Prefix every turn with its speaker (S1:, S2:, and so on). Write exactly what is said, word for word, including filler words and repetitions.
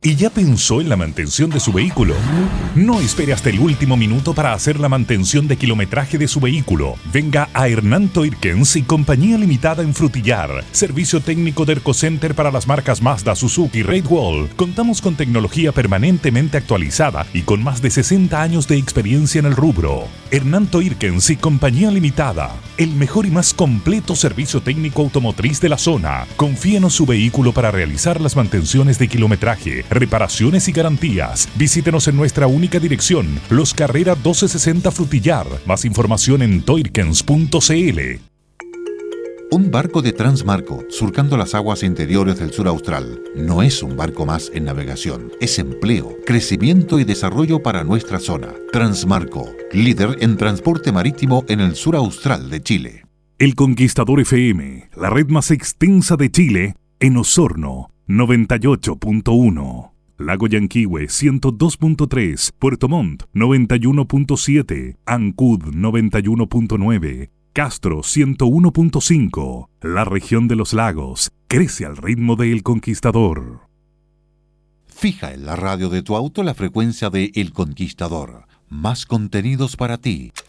S1: ¿Y ya pensó en la mantención de su vehículo? No espere hasta el último minuto para hacer la mantención de kilometraje de su vehículo. Venga a Hernán Toirkens y Compañía Limitada en Frutillar. Servicio técnico de Ercocenter para las marcas Mazda, Suzuki, Great Wall. Contamos con tecnología permanentemente actualizada y con más de sesenta años de experiencia en el rubro. Hernán Toirkens y Compañía Limitada. El mejor y más completo servicio técnico automotriz de la zona. Confíenos su vehículo para realizar las mantenciones de kilometraje, reparaciones y garantías. Visítenos en nuestra única dirección, Los Carrera doce sesenta Frutillar. Más información en toirkens punto c l.
S2: Un barco de Transmarco surcando las aguas interiores del sur austral no es un barco más en navegación, es empleo, crecimiento y desarrollo para nuestra zona. Transmarco, líder en transporte marítimo en el sur austral de Chile.
S1: El Conquistador F M, la red más extensa de Chile, en Osorno, noventa y ocho punto uno. Lago Yanquihue ciento dos punto tres, Puerto Montt noventa y uno punto siete, Ancud noventa y uno punto nueve, Castro ciento uno punto cinco. La región de los lagos crece al ritmo de El Conquistador.
S2: Fija en la radio de tu auto la frecuencia de El Conquistador. Más contenidos para ti.